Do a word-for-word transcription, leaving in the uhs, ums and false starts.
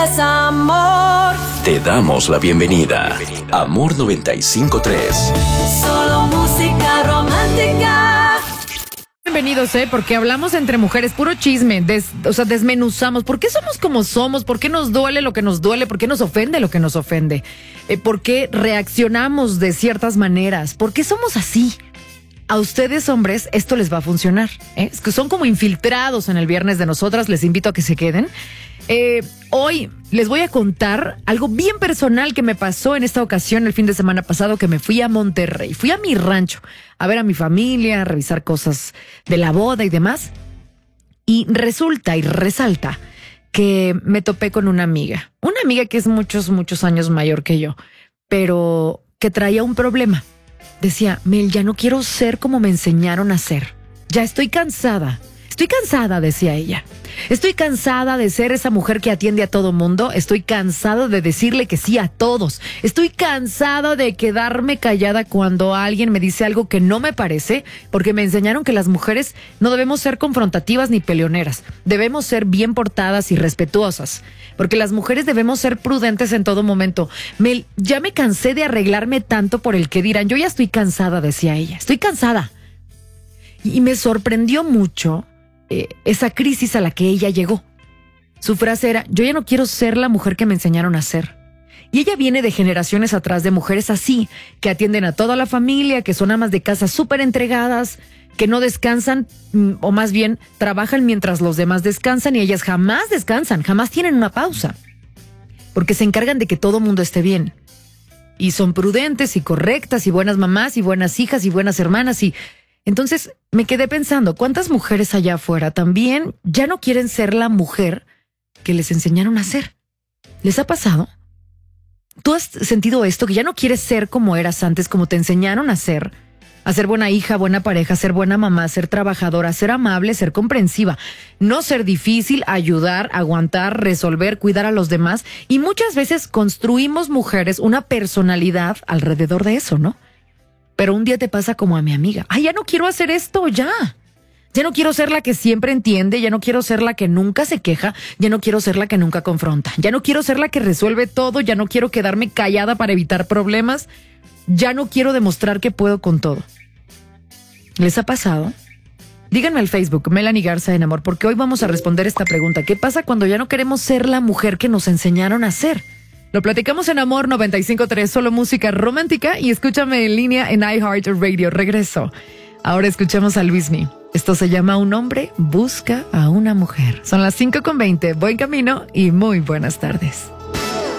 Es amor. Te damos la bienvenida. Amor noventa y cinco punto tres. Solo música romántica. Bienvenidos, ¿eh? Porque hablamos entre mujeres, puro chisme, des, o sea, desmenuzamos. ¿Por qué somos como somos? ¿Por qué nos duele lo que nos duele? ¿Por qué nos ofende lo que nos ofende? Eh, ¿Por qué reaccionamos de ciertas maneras? ¿Por qué somos así? A ustedes, hombres, esto les va a funcionar, ¿eh? Es que son como infiltrados en el viernes de nosotras, les invito a que se queden. Eh, hoy les voy a contar algo bien personal que me pasó en esta ocasión el fin de semana pasado, que me fui a Monterrey, fui a mi rancho a ver a mi familia, a revisar cosas de la boda y demás, y resulta y resalta que me topé con una amiga, una amiga que es muchos, muchos años mayor que yo, pero que traía un problema. Decía, Mel, ya no quiero ser como me enseñaron a ser, ya estoy cansada. Estoy cansada, decía ella. Estoy cansada de ser esa mujer que atiende a todo mundo. Estoy cansada de decirle que sí a todos. Estoy cansada de quedarme callada cuando alguien me dice algo que no me parece, porque me enseñaron que las mujeres no debemos ser confrontativas ni peleoneras. Debemos ser bien portadas y respetuosas, porque las mujeres debemos ser prudentes en todo momento. Mel, ya me cansé de arreglarme tanto por el que dirán. Yo ya estoy cansada, decía ella. Estoy cansada. Y me sorprendió mucho esa crisis a la que ella llegó. Su frase era, yo ya no quiero ser la mujer que me enseñaron a ser. Y ella viene de generaciones atrás de mujeres así, que atienden a toda la familia, que son amas de casa súper entregadas, que no descansan, o más bien trabajan mientras los demás descansan, y ellas jamás descansan, jamás tienen una pausa, porque se encargan de que todo mundo esté bien. Y son prudentes y correctas y buenas mamás y buenas hijas y buenas hermanas y... Entonces me quedé pensando, ¿cuántas mujeres allá afuera también ya no quieren ser la mujer que les enseñaron a ser? ¿Les ha pasado? ¿Tú has sentido esto, que ya no quieres ser como eras antes, como te enseñaron a ser? A ser buena hija, buena pareja, ser buena mamá, ser trabajadora, ser amable, ser comprensiva, no ser difícil, ayudar, aguantar, resolver, cuidar a los demás. Y muchas veces construimos mujeres una personalidad alrededor de eso, ¿no? Pero un día te pasa como a mi amiga. Ay, ya no quiero hacer esto, ya. Ya no quiero ser la que siempre entiende, ya no quiero ser la que nunca se queja, ya no quiero ser la que nunca confronta, ya no quiero ser la que resuelve todo, ya no quiero quedarme callada para evitar problemas, ya no quiero demostrar que puedo con todo. ¿Les ha pasado? Díganme al Facebook, Melanie Garza en Amor, porque hoy vamos a responder esta pregunta. ¿Qué pasa cuando ya no queremos ser la mujer que nos enseñaron a ser? Lo platicamos en Amor noventa y cinco punto tres, solo música romántica, y escúchame en línea en iHeartRadio. Regreso. Ahora escuchemos a Luismi. Esto se llama Un hombre busca a una mujer. Son las cinco con veinte. Buen camino y muy buenas tardes.